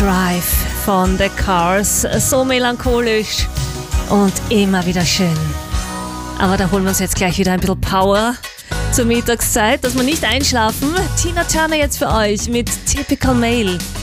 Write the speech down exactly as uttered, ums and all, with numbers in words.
Drive von The Cars. So melancholisch und immer wieder schön. Aber da holen wir uns jetzt gleich wieder ein bisschen Power zur Mittagszeit, dass wir nicht einschlafen. Tina Turner jetzt für euch mit Typical Male.